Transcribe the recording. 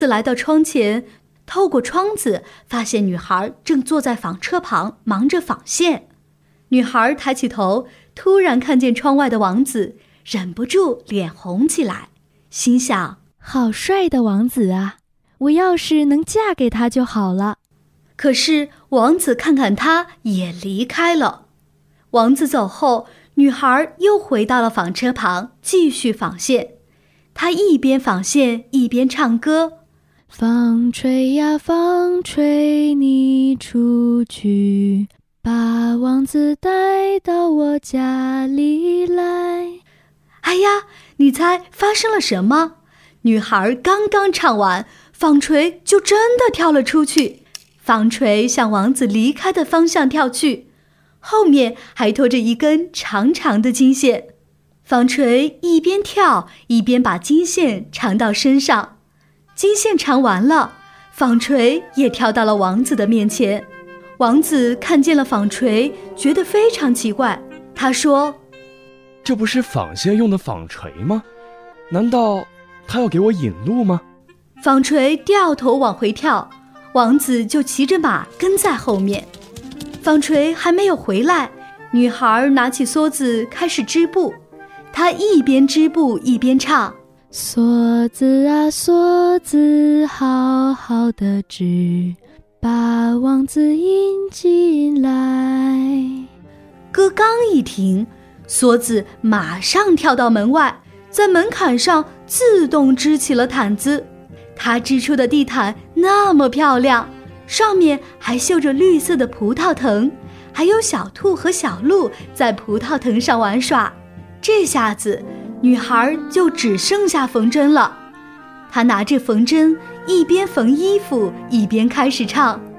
来到窗前，透过窗子发现女孩正坐在纺车旁忙着纺线。女孩抬起头，突然看见窗外的王子，忍不住脸红起来，心想： 好帅的王子啊，我要是能嫁给他就好了。 可是王子看看她也离开了。王子走后，女孩又回到了纺车旁继续纺线。她一边纺线一边唱歌： 风吹呀风吹，你出去，把王子带到我家里来。 哎呀，你猜发生了什么？女孩刚刚唱完，纺锤就真的跳了出去。纺锤向王子离开的方向跳去，后面还拖着一根长长的金线。纺锤一边跳一边把金线缠到身上。金线缠完了，纺锤也跳到了王子的面前。王子看见了纺锤，觉得非常奇怪。他说： 这不是纺线用的纺锤吗？难道他要给我引路吗？ 纺锤掉头往回跳，王子就骑着马跟在后面。纺锤还没有回来，女孩拿起梭子开始织布。她一边织布一边唱： 梭子啊梭子，好好的织，把王子引进来。 歌刚一停，梭子马上跳到门外，在门槛上自动织起了毯子。她织出的地毯那么漂亮，上面还绣着绿色的葡萄藤，还有小兔和小鹿在葡萄藤上玩耍。这下子女孩就只剩下缝针了。她拿着缝针，一边缝衣服一边开始唱：